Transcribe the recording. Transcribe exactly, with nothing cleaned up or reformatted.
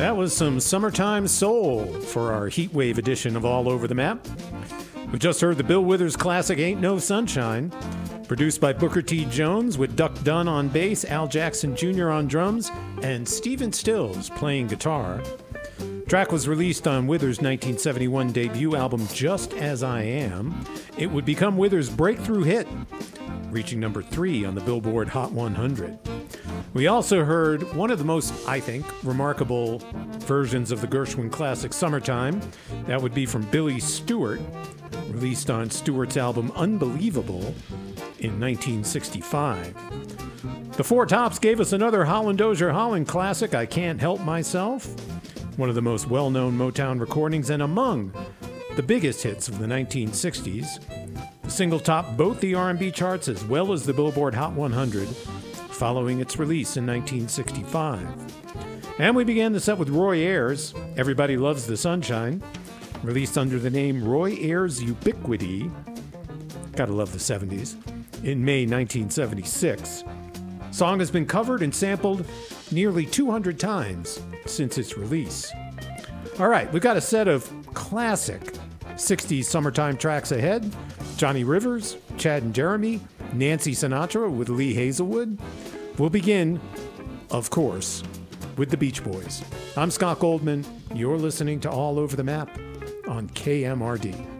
That was some summertime soul for our heatwave edition of All Over the Map. We just heard the Bill Withers classic Ain't No Sunshine, produced by Booker T. Jones with Duck Dunn on bass, Al Jackson Junior on drums, and Stephen Stills playing guitar. The track was released on Withers' nineteen seventy-one debut album Just As I Am. It would become Withers' breakthrough hit, reaching number three on the Billboard Hot one hundred. We also heard one of the most, I think, remarkable versions of the Gershwin classic Summertime. That would be from Billy Stewart, released on Stewart's album Unbelievable in nineteen sixty-five. The Four Tops gave us another Holland Dozier Holland classic, I Can't Help Myself, one of the most well-known Motown recordings and among the biggest hits of the nineteen sixties. The single topped both the R and B charts as well as the Billboard Hot one hundred, following its release in nineteen sixty-five. And we began the set with Roy Ayers, Everybody Loves the Sunshine, released under the name Roy Ayers Ubiquity, gotta love the seventies, in May nineteen seventy-six. Song has been covered and sampled nearly two hundred times since its release. All right, we've got a set of classic sixties summertime tracks ahead. Johnny Rivers, Chad and Jeremy, Nancy Sinatra with Lee Hazelwood. We'll begin, of course, with the Beach Boys. I'm Scott Goldman. You're listening to All Over the Map on K M R D.